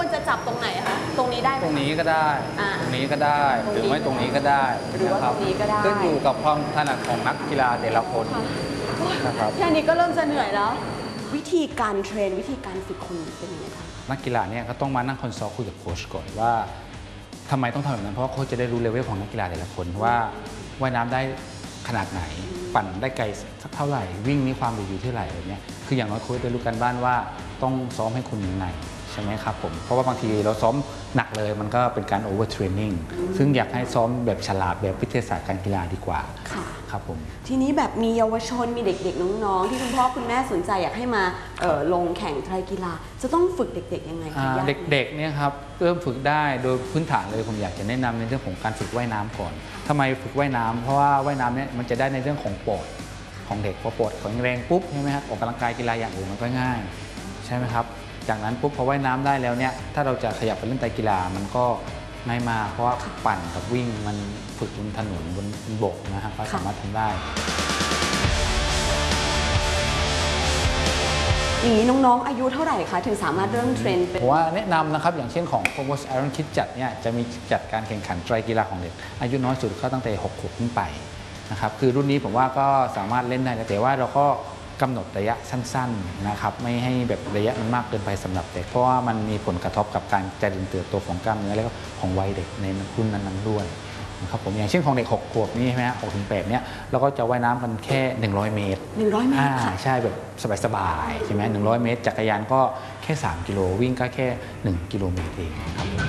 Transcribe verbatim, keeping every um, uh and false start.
ควรจะจับตรงไหนคะตรงนี้ได้ไหมตรงนี้ก็ได้ตรงนี้ก็ได้หรือไม่ตรงนี้ก็ได้หรือว่าตรงนี้ก็ได้ขึ้นอยู่กับความถนัดของนักกีฬาแต่ละคนนะครับแค่นี้ก็เริ่มจะเหนื่อยแล้ว วิธีการเทรนวิธีการฝึกคนเป็นยังไงคะนักกีฬาเนี่ยเขาต้องมานั่งคอนซัลท์คุยกับโค้ชก่อนว่าทำไมต้องทำแบบนั้นเพราะว่าโค้ชจะได้รู้เลเวลของนักกีฬาแต่ละคนว่าว่ายน้ำได้ขนาดไหนปั่นได้ไกลสักเท่าไหร่วิ่งมีความเร็วอยู่เท่าไหร่แบบนี้คืออย่างน้อยโค้ชได้รู้กันบ้านว่าต้องซ้อมให้คุณยังไงใช่ไหมครับผมเพราะว่าบางทีเราซ้อมหนักเลยมันก็เป็นการโอเวอร์เทรนนิ่งซึ่งอยากให้ซ้อมแบบฉลาดแบบวิทยาศาสตร์การกีฬาดีกว่าครับผมทีนี้แบบมีเยาวชนมีเด็กๆน้องๆที่คุณพ่อคุณแม่สนใจอยากให้มาลงแข่งไตรกีฬาจะต้องฝึกเด็กๆยังไงคะเด็กๆเนี่ยครับเริ่มฝึกได้โดยพื้นฐานเลยผมอยากจะแนะนำในเรื่องของการฝึกว่ายน้ำก่อนทำไมฝึกว่ายน้ำเพราะว่าว่ายน้ำเนี่ยมันจะได้ในเรื่องของปอดของเด็กพอปอดแข็งแรงปุ๊บใช่ไหมครับออกกำลังกายกีฬาอย่างอื่นมันก็ง่ายใช่ไหมครับจากนั้นปุ๊บพอว่ายน้ำได้แล้วเนี่ยถ้าเราจะขยับไปเล่นไตรกีฬามันก็ง่ายมากเพราะว่าปั่นกับวิ่งมันฝึกบนถนนบนบกนะครับก็สามารถทำได้อย่างนี้น้องๆอายุเท่าไหร่คะถึงสามารถเริ่มเทรนเป็นผมว่าแนะนำนะครับอย่างเช่นของโปรโมสไอรอนคิดจัดเนี่ยจะมีจัดการแข่งขันไตรกีฬาของเด็กอายุน้อยสุดก็ตั้งแต่หกขวบขึ้นไปนะครับคือรุ่นนี้ผมว่าก็สามารถเล่นได้แต่ว่าเราก็กำหนดระยะสั้นๆนะครับไม่ให้แบบระยะมันมากเกินไปสำหรับเด็กเพราะว่ามันมีผลกระทบกับการเจริญเติบโตของกล้ามเนื้อและของวัยเด็กในรุ่นนั้นๆด้วยนะครับผมอย่างเช่นของเด็กหกขวบนี่ใช่ไหมหกถึงแปดเนี่ยเราก็จะว่ายน้ำกันแค่หนึ่งร้อยเมตรหนึ่งร้อยเมตรค่ะใช่แบบสบายๆใช่ไหมหนึ่งร้อยเมตรจักรยานก็แค่สามกิโลวิ่งก็แค่หนึ่งกิโลเมตรเองครับ